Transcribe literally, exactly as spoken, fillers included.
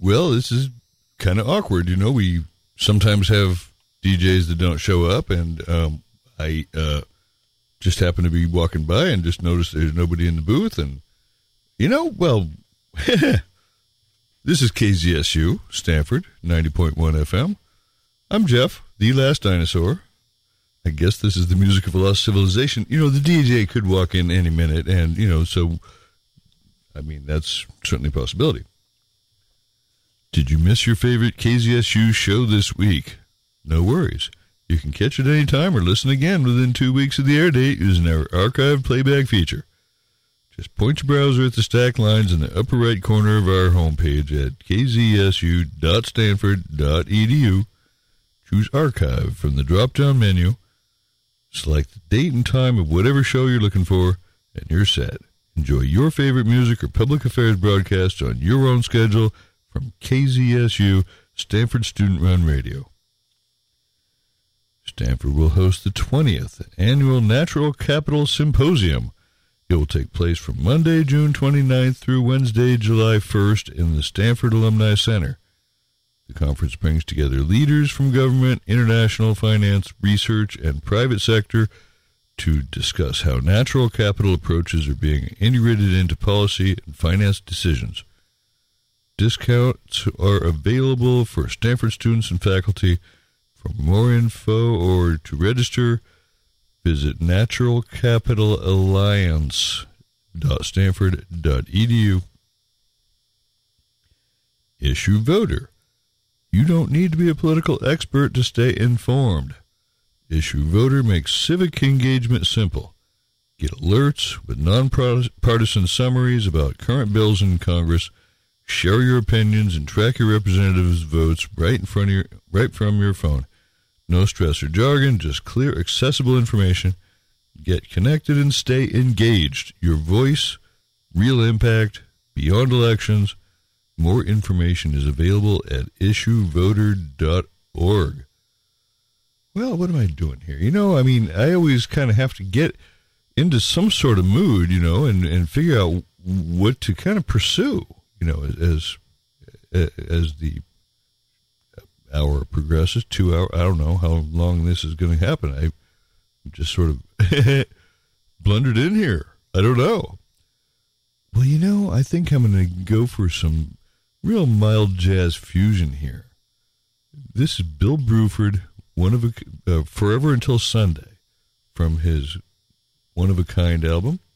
well, this is kind of awkward. You know, we sometimes have D Js that don't show up, and um, I uh, just happen to be walking by and just noticed there's nobody in the booth. And, you know, well, this is K Z S U, Stanford, ninety point one F M. I'm Jeff, the last dinosaur. I guess this is the music of a lost civilization. You know, the D J could walk in any minute, and, you know, so, I mean, that's certainly a possibility. Did you miss your favorite K Z S U show this week? No worries. You can catch it any time or listen again within two weeks of the air date using our archived playback feature. Just point your browser at the stack lines in the upper right corner of our homepage at k z s u dot stanford dot e d u. Choose Archive from the drop-down menu. Select the date and time of whatever show you're looking for, and you're set. Enjoy your favorite music or public affairs broadcasts on your own schedule from K Z S U, Stanford Student-Run Radio. Stanford will host the twentieth Annual Natural Capital Symposium. It will take place from Monday, June twenty-ninth through Wednesday, July first in the Stanford Alumni Center. The conference brings together leaders from government, international finance, research, and private sector to discuss how natural capital approaches are being integrated into policy and finance decisions. Discounts are available for Stanford students and faculty. For more info or to register, visit natural capital alliance dot stanford dot e d u. Issue Voter. You don't need to be a political expert to stay informed. Issue Voter makes civic engagement simple. Get alerts with nonpartisan summaries about current bills in Congress. Share your opinions and track your representatives' votes right in front of your, right from your phone. No stress or jargon, just clear, accessible information. Get connected and stay engaged. Your voice, real impact, beyond elections. More information is available at issue voter dot org. Well, what am I doing here? You know, I mean, I always kind of have to get into some sort of mood, you know, and, and figure out what to kind of pursue, you know, as as the hour progresses, two hour, I don't know how long this is going to happen. I just sort of blundered in here. I don't know. Well, you know, I think I'm going to go for some real mild jazz fusion here. This is Bill Bruford, one of a, uh, Forever Until Sunday, from his One of a Kind album.